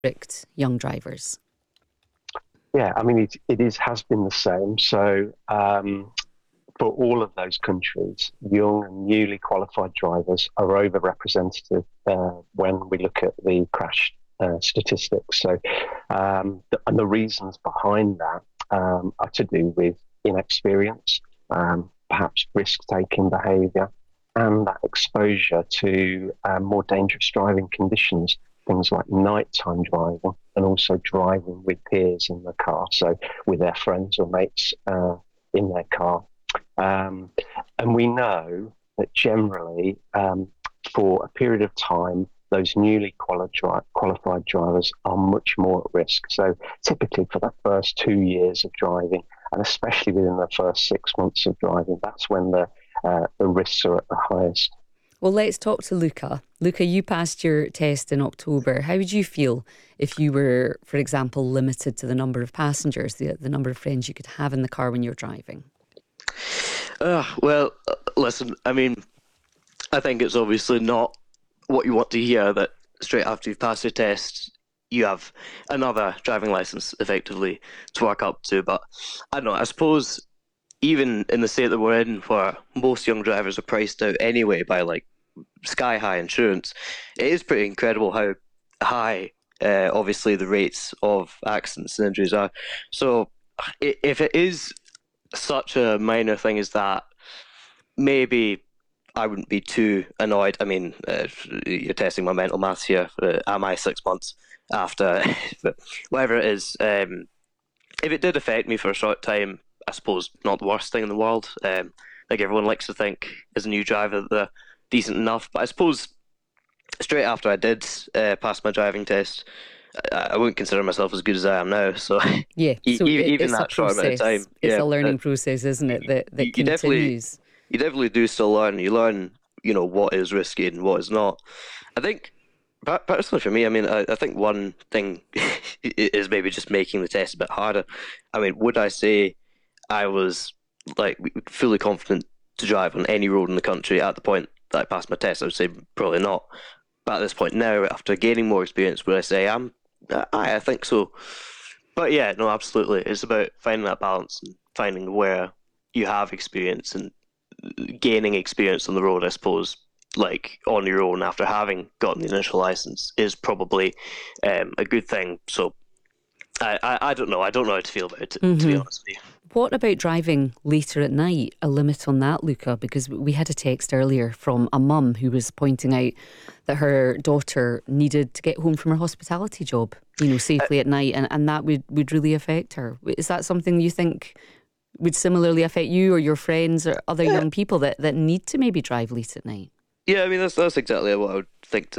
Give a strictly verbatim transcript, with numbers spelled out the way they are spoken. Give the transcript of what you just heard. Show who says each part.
Speaker 1: restrict young drivers?
Speaker 2: Yeah, I mean, it, it is has been the same. So um, for all of those countries, young and newly qualified drivers are overrepresented uh, when we look at the crash uh, statistics. So, um, the, and the reasons behind that um, are to do with inexperience, um, perhaps risk-taking behaviour, and that exposure to um, more dangerous driving conditions, things like nighttime driving and also driving with peers in the car, so with their friends or mates uh, in their car. Um, and we know that generally, um, for a period of time, those newly quali- qualified drivers are much more at risk. So typically for the first two years of driving, and especially within the first six months of driving, that's when the, uh, the risks are at the highest.
Speaker 1: Well, let's talk to Luca. Luca, you passed your test in October. How would you feel if you were, for example, limited to the number of passengers, the, the number of friends you could have in the car when you're driving?
Speaker 3: Uh, well, uh, listen, I mean, I think it's obviously not what you want to hear, that straight after you've passed your test, you have another driving license effectively to work up to. But I don't know, I suppose even in the state that we're in, where most young drivers are priced out anyway by like sky high insurance, it is pretty incredible how high uh, obviously the rates of accidents and injuries are. So if it is such a minor thing as that, maybe I wouldn't be too annoyed. I mean, uh, you're testing my mental maths here. Uh, am I six months after whatever it is? Um, if it did affect me for a short time, I suppose not the worst thing in the world. Um, like everyone likes to think as a new driver that they're decent enough. But I suppose straight after I did uh, pass my driving test, I, I wouldn't consider myself as good as I am now. So
Speaker 1: yeah, so
Speaker 3: e-
Speaker 1: it,
Speaker 3: even
Speaker 1: it's
Speaker 3: that
Speaker 1: a
Speaker 3: short amount of time,
Speaker 1: it's
Speaker 3: yeah,
Speaker 1: a learning
Speaker 3: uh,
Speaker 1: process, isn't it? That that
Speaker 3: you, you definitely
Speaker 1: continues.
Speaker 3: you definitely do still learn. You learn, you know, what is risky and what is not. I think personally for me, I mean, I, I think one thing is maybe just making the test a bit harder. I mean, would I say I was like fully confident to drive on any road in the country at the point that I passed my test? I would say probably not. But at this point now, after gaining more experience, would I say I'm? I, I think so. But yeah, no, absolutely. It's about finding that balance and finding where you have experience and gaining experience on the road, I suppose, like on your own after having gotten the initial license is probably um, a good thing. So I, I, I don't know. I don't know how to feel about it,
Speaker 1: Mm-hmm.
Speaker 3: to be honest with you.
Speaker 1: What about driving later at night? A limit on that, Luca? Because we had a text earlier from a mum who was pointing out that her daughter needed to get home from her hospitality job, you know, safely at night, and, and that would, would really affect her. Is that something you think would similarly affect you or your friends or other
Speaker 3: yeah.
Speaker 1: young people that, that need to maybe drive late at night?
Speaker 3: Yeah, I mean, that's that's exactly what I would think to